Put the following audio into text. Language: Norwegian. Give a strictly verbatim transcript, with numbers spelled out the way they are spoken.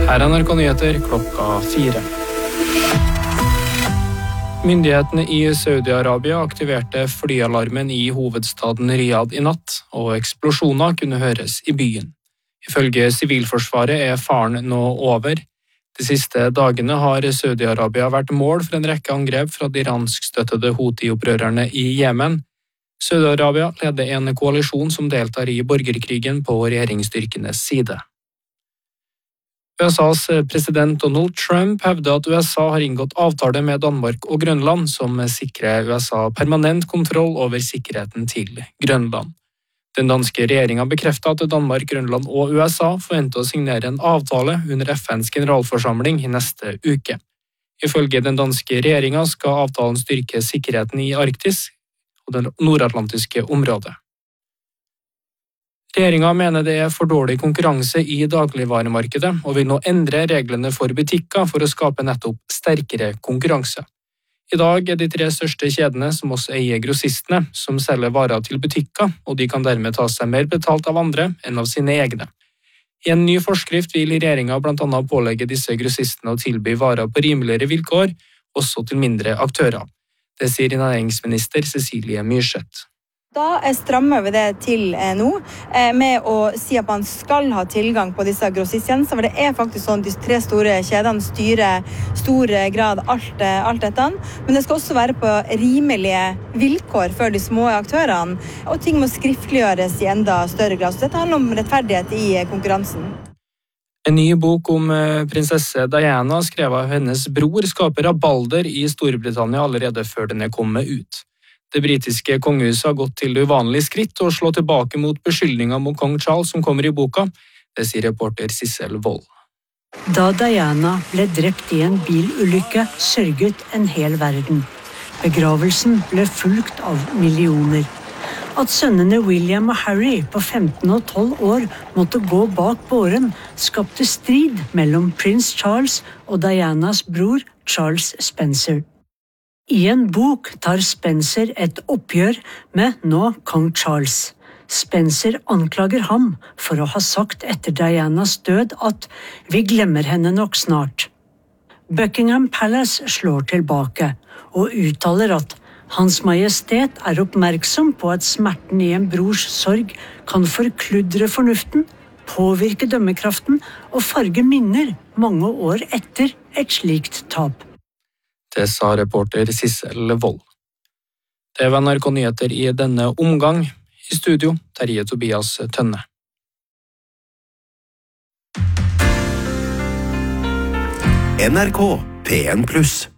Her er N R K Nyheter klokka fire. Myndighetene i Saudi-Arabia aktiverte flyalarmen i hovedstaden Riyadh i natt, og eksplosjoner kunne høres i byen. Ifølge Sivilforsvaret er faren nå over. De siste dagene har Saudi-Arabia vært mål for en rekke angrep fra de iranskstøttede Houthi-opprørerne i Jemen. Saudi-Arabia leder en koalisjon som deltar i borgerkrigen på regjeringsstyrkenes side. U S A's president Donald Trump hevder at U S A har inngått avtale med Danmark og Grønland som sikrer U S A permanent kontroll over sikkerheten til Grønland. Den danske regjeringen bekrefter at Danmark, Grønland og U S A forventer å signere en avtale under F N's generalforsamling i neste uke. Ifølge den danske regjeringen skal avtalen styrke sikkerheten i Arktis og det nordatlantiske området. Regjeringen mener det er for dårlig konkurranse i dagligvaremarkedet og vil nå endre reglene for butikker for å skape nettopp sterkere konkurranse. I dag er de tre største kjedene som også eier grossistene, som selger varer til butikker, og de kan dermed ta seg mer betalt av andre enn av sine egne. I en ny forskrift vil regjeringen blant annet pålegge disse grossistene å tilby varer på rimeligere vilkår, også til mindre aktører. Det sier næringsminister Cecilie Myrseth. Da strammer vi det til nå, med å si at man skal ha tilgang på disse grossisttjenestene, for det er faktisk sånn at de tre store kjedene styrer stor grad alt, alt dette, men det skal også være på rimelige vilkår for de små aktørene, og ting må skriftliggjøres i enda større grad. Så dette handler om rettferdighet i konkurransen. En ny bok om prinsesse Diana skrevet av hennes bror skaper rabalder i Storbritannia allerede før den er kommet ut. Det britiske kongehuset har gått til det uvanlige skritt og slå tilbake mot beskyldninger mot kong Charles som kommer i boka, det sier reporter Sissel Wold. Da Diana ble drept i en bilulykke, sørget en hel verden. Begravelsen ble fulgt av millioner. At sønnene William og Harry på femten og tolv år måtte gå bak båren, skapte strid mellom prins Charles og Dianas bror Charles Spencer. I en bok tar Spencer et oppgjør med nå kong Charles. Spencer anklager ham for å ha sagt etter Dianas død at «vi glemmer henne nok snart». Buckingham Palace slår tilbake og uttaler at Hans Majestet er oppmerksom på at smerten i en brors sorg kan forkludre fornuften, påvirke dømmekraften og farge minner mange år etter et slikt tap. Det sa reporter Sissel Wold. Det var N R K Nyheter i denne omgang. I studio, Terje Tobias Tønne. N R K P en pluss